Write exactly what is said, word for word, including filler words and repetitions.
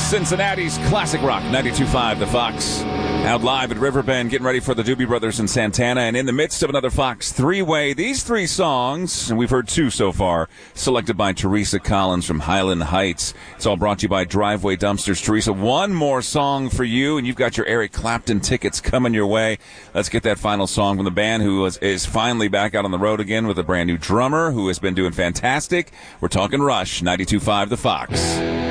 Cincinnati's classic rock, ninety-two point five The Fox. Out live at Riverbend, getting ready for the Doobie Brothers and Santana, and in the midst of another Fox three-way. These three songs, and we've heard two so far, selected by Teresa Collins from Highland Heights. It's all brought to you by Driveway Dumpsters. Teresa, one more song for you, and you've got your Eric Clapton tickets coming your way. Let's get that final song from the band, who is, is finally back out on the road again with a brand new drummer who has been doing fantastic. We're talking Rush, ninety-two point five The Fox.